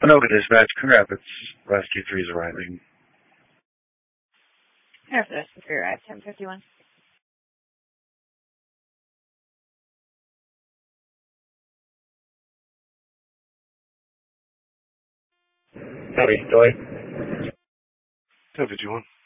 Anoka Dispatch, Coon Rapids, Rescue 3 is arriving. After Rescue 3 arrived, 10:51. Copy, Joy. 10:51.